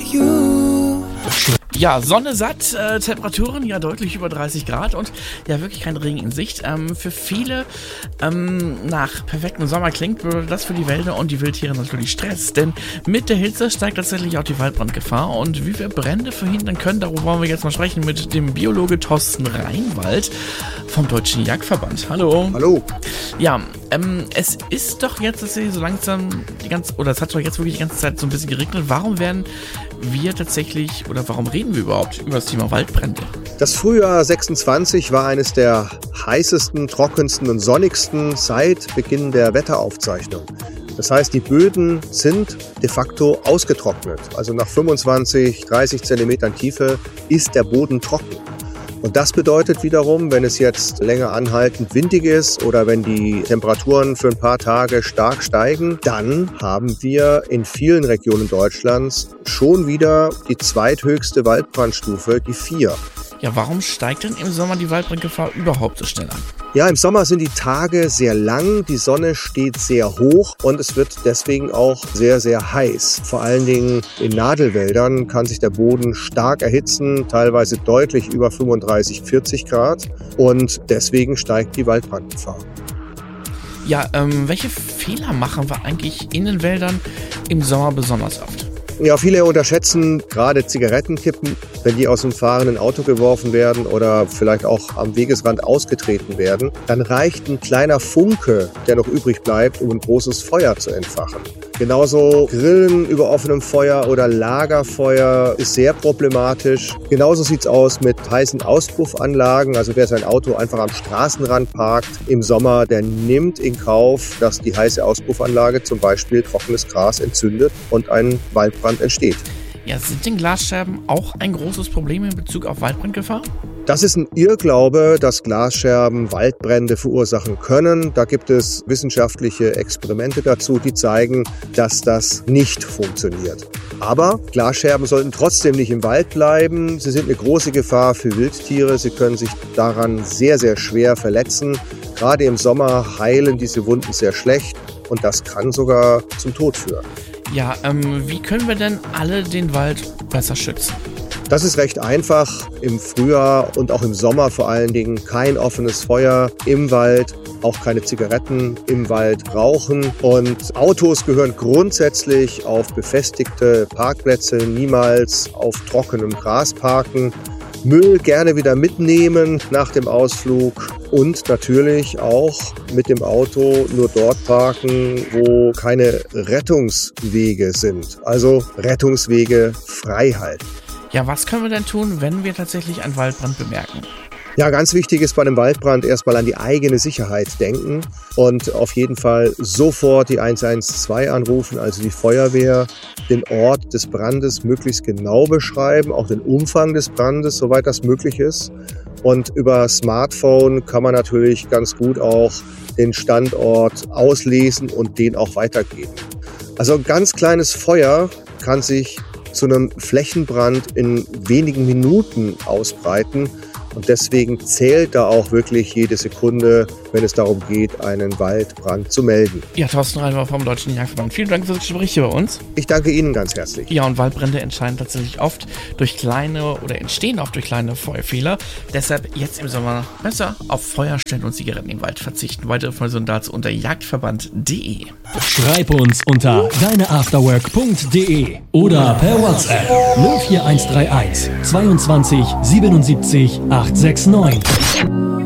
you. Ja, Sonne satt, Temperaturen ja deutlich über 30 Grad und ja wirklich kein Regen in Sicht. Für viele nach perfektem Sommer klingt, würde das für die Wälder und die Wildtiere natürlich Stress, denn mit der Hitze steigt tatsächlich auch die Waldbrandgefahr und wie wir Brände verhindern können, darüber wollen wir jetzt mal sprechen mit dem Biologe Thorsten Reinwald vom Deutschen Jagdverband. Hallo. Hallo. Ja, es ist doch jetzt tatsächlich so langsam es hat doch jetzt wirklich die ganze Zeit so ein bisschen geregnet. Warum werden wir tatsächlich oder warum reden wir überhaupt über das Thema Waldbrände? Das Frühjahr 26 war eines der heißesten, trockensten und sonnigsten seit Beginn der Wetteraufzeichnung. Das heißt, die Böden sind de facto ausgetrocknet. Also nach 25, 30 Zentimetern Tiefe ist der Boden trocken. Und das bedeutet wiederum, wenn es jetzt länger anhaltend windig ist oder wenn die Temperaturen für ein paar Tage stark steigen, dann haben wir in vielen Regionen Deutschlands schon wieder die zweithöchste Waldbrandstufe, die 4. Ja, warum steigt denn im Sommer die Waldbrandgefahr überhaupt so schnell an? Ja, im Sommer sind die Tage sehr lang, die Sonne steht sehr hoch und es wird deswegen auch sehr, sehr heiß. Vor allen Dingen in Nadelwäldern kann sich der Boden stark erhitzen, teilweise deutlich über 35, 40 Grad und deswegen steigt die Waldbrandgefahr. Ja, welche Fehler machen wir eigentlich in den Wäldern im Sommer besonders oft? Ja, viele unterschätzen gerade Zigarettenkippen, wenn die aus dem fahrenden Auto geworfen werden oder vielleicht auch am Wegesrand ausgetreten werden. Dann reicht ein kleiner Funke, der noch übrig bleibt, um ein großes Feuer zu entfachen. Genauso Grillen über offenem Feuer oder Lagerfeuer ist sehr problematisch. Genauso sieht's aus mit heißen Auspuffanlagen. Also wer sein Auto einfach am Straßenrand parkt im Sommer, der nimmt in Kauf, dass die heiße Auspuffanlage zum Beispiel trockenes Gras entzündet und ein Waldbrand entsteht. Ja, sind denn Glasscherben auch ein großes Problem in Bezug auf Waldbrandgefahr? Das ist ein Irrglaube, dass Glasscherben Waldbrände verursachen können. Da gibt es wissenschaftliche Experimente dazu, die zeigen, dass das nicht funktioniert. Aber Glasscherben sollten trotzdem nicht im Wald bleiben. Sie sind eine große Gefahr für Wildtiere. Sie können sich daran sehr, sehr schwer verletzen. Gerade im Sommer heilen diese Wunden sehr schlecht und das kann sogar zum Tod führen. Ja, wie können wir denn alle den Wald besser schützen? Das ist recht einfach. Im Frühjahr und auch im Sommer vor allen Dingen kein offenes Feuer im Wald, auch keine Zigaretten im Wald rauchen. Und Autos gehören grundsätzlich auf befestigte Parkplätze, niemals auf trockenem Gras parken. Müll gerne wieder mitnehmen nach dem Ausflug und natürlich auch mit dem Auto nur dort parken, wo keine Rettungswege sind. Also Rettungswege frei halten. Ja, was können wir denn tun, wenn wir tatsächlich einen Waldbrand bemerken? Ja, ganz wichtig ist bei einem Waldbrand erstmal an die eigene Sicherheit denken und auf jeden Fall sofort die 112 anrufen, also die Feuerwehr, den Ort des Brandes möglichst genau beschreiben, auch den Umfang des Brandes, soweit das möglich ist. Und über Smartphone kann man natürlich ganz gut auch den Standort auslesen und den auch weitergeben. Also ein ganz kleines Feuer kann sich zu einem Flächenbrand in wenigen Minuten ausbreiten. Und deswegen zählt da auch wirklich jede Sekunde, wenn es darum geht, einen Waldbrand zu melden. Ja, Thorsten Reinwald vom Deutschen Jagdverband. Vielen Dank für das Gespräch hier bei uns. Ich danke Ihnen ganz herzlich. Ja, und Waldbrände entstehen tatsächlich oft durch kleine Feuerfehler. Deshalb jetzt im Sommer besser auf Feuerstellen und Zigaretten im Wald verzichten. Weitere Informationen dazu unter jagdverband.de. Schreib uns unter deineafterwork.de oder per WhatsApp 04131 22 77 869.